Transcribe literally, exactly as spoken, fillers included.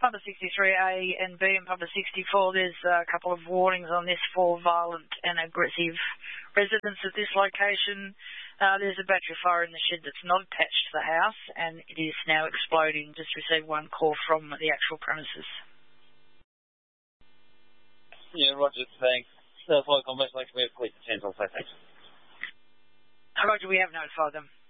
Pumper sixty-three A and B and Pumper sixty-four, there's a couple of warnings on this for violent and aggressive residents at this location. Uh, there's a battery fire in the shed that's not attached to the house, and it is now exploding. Just received one call from the actual premises. Yeah, Roger, thanks. Uh, Flight Complex, like we have police ten, I'll say thanks. Roger, we have notified them.